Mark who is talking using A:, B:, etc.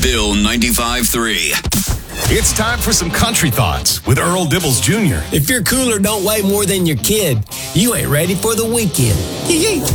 A: Bill 95.3.
B: It's time for some country thoughts with Earl Dibbles Jr.
C: If your cooler don't weigh more than your kid, you ain't ready for the weekend.